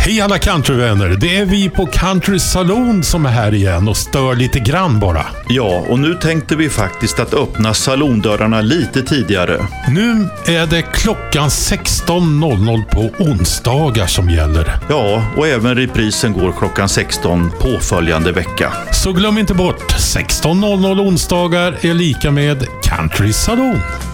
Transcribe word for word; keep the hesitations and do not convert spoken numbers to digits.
Hej alla countryvänner, det är vi på Country Saloon som är här igen och stör lite grann bara. Ja, och nu tänkte vi faktiskt att öppna salondörrarna lite tidigare. Nu är det klockan sexton noll noll på onsdagar som gäller. Ja, och även reprisen går klockan sexton påföljande vecka. Så glöm inte bort, sexton noll noll onsdagar är lika med Country Saloon.